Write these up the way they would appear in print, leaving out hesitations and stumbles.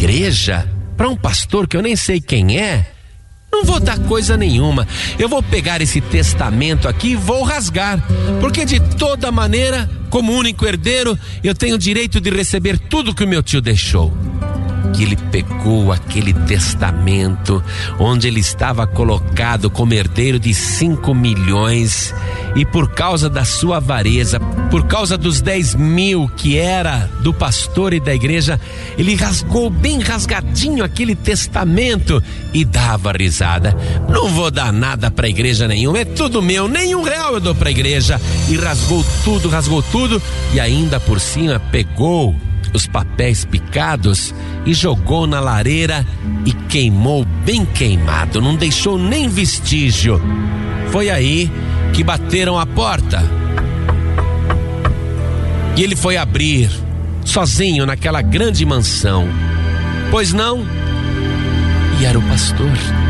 igreja? Para um pastor que eu nem sei quem é? Não vou dar coisa nenhuma. Eu vou pegar esse testamento aqui e vou rasgar, porque de toda maneira, como único herdeiro, eu tenho direito de receber tudo que o meu tio deixou. Que ele pegou aquele testamento onde ele estava colocado como herdeiro de 5 milhões e por causa da sua avareza, por causa dos 10 mil que era do pastor e da igreja, ele rasgou bem rasgadinho aquele testamento e dava risada. Não vou dar nada para a igreja nenhuma, é tudo meu, nem R$1 eu dou para a igreja. E rasgou tudo e ainda por cima pegou os papéis picados e jogou na lareira e queimou bem queimado, não deixou nem vestígio. Foi aí que bateram a porta e ele foi abrir sozinho naquela grande mansão. Pois não? E era o pastor.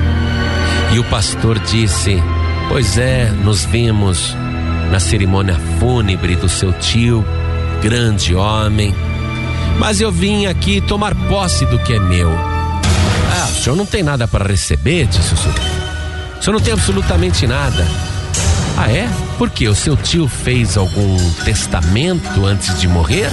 E o pastor disse: pois é, nos vimos na cerimônia fúnebre do seu tio, grande homem, mas eu vim aqui tomar posse do que é meu. Ah, o senhor não tem nada para receber, disse o sobrinho. O senhor não tem absolutamente nada. Ah, é? Por quê? O seu tio fez algum testamento antes de morrer?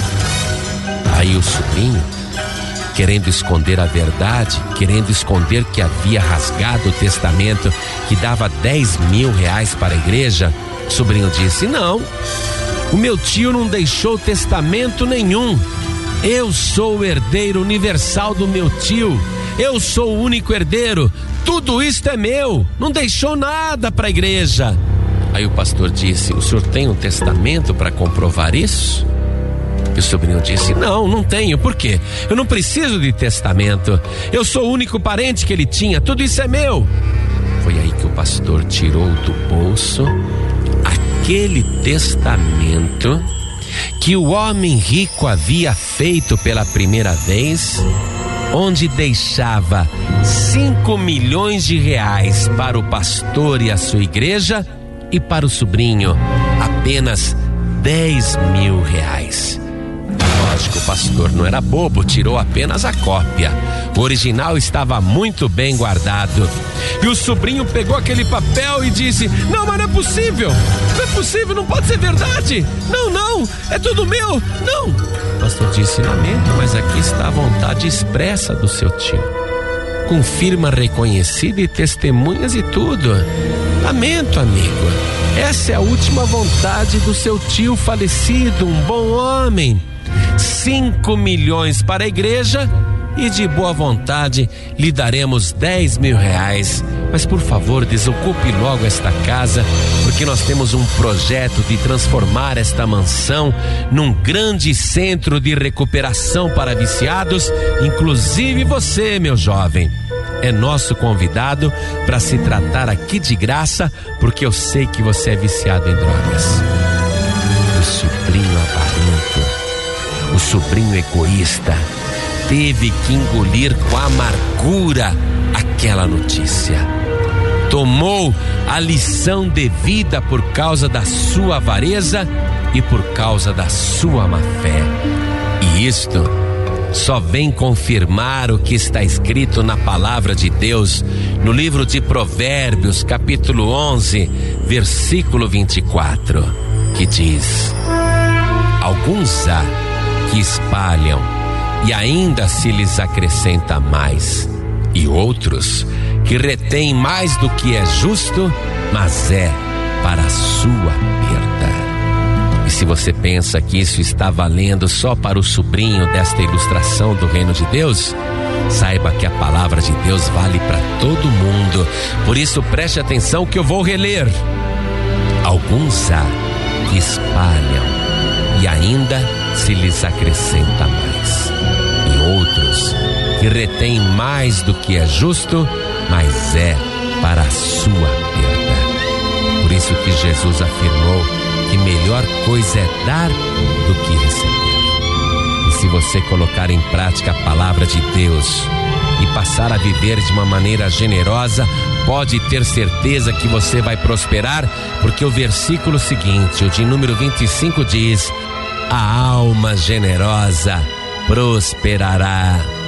Aí o sobrinho, querendo esconder a verdade, querendo esconder que havia rasgado o testamento que dava R$10 mil para a igreja, o sobrinho disse: não, o meu tio não deixou testamento nenhum. Eu sou o herdeiro universal do meu tio. Eu sou o único herdeiro. Tudo isto é meu. Não deixou nada para a igreja. Aí o pastor disse: o senhor tem um testamento para comprovar isso? E o sobrinho disse: não tenho. Por quê? Eu não preciso de testamento. Eu sou o único parente que ele tinha. Tudo isso é meu. Foi aí que o pastor tirou do bolso aquele testamento que o homem rico havia feito pela primeira vez, onde deixava 5 milhões de reais para o pastor e a sua igreja, e para o sobrinho apenas 10 mil reais. Lógico, o pastor não era bobo, tirou apenas a cópia. O original estava muito bem guardado. E o sobrinho pegou aquele papel e disse: não, mas não é possível, não pode ser verdade. Não, é tudo meu, não. O pastor disse: lamento, mas aqui está a vontade expressa do seu tio, com firma reconhecida e testemunhas e tudo. Lamento, amigo, essa é a última vontade do seu tio falecido, um bom homem. 5 milhões para a igreja e de boa vontade lhe daremos 10 mil reais. Mas por favor, desocupe logo esta casa, porque nós temos um projeto de transformar esta mansão num grande centro de recuperação para viciados. Inclusive você, meu jovem, é nosso convidado para se tratar aqui de graça, porque eu sei que você é viciado em drogas. O sobrinho avarento, o sobrinho egoísta, teve que engolir com amargura aquela notícia. Tomou a lição de vida por causa da sua avareza e por causa da sua má fé. E isto só vem confirmar o que está escrito na palavra de Deus, no livro de Provérbios, capítulo 11, versículo 24, que diz: alguns há que espalham e ainda se lhes acrescenta mais, e outros que retêm mais do que é justo, mas é para a sua perda. E se você pensa que isso está valendo só para o sobrinho desta ilustração do reino de Deus, saiba que a palavra de Deus vale para todo mundo. Por isso preste atenção que eu vou reler. Alguns há que espalham e ainda se lhes acrescenta mais, e outros que retêm mais do que é justo, mas é para a sua perda. Por isso que Jesus afirmou que melhor coisa é dar do que receber. E se você colocar em prática a palavra de Deus e passar a viver de uma maneira generosa, pode ter certeza que você vai prosperar, porque o versículo seguinte, o de número 25, diz: a alma generosa prosperará.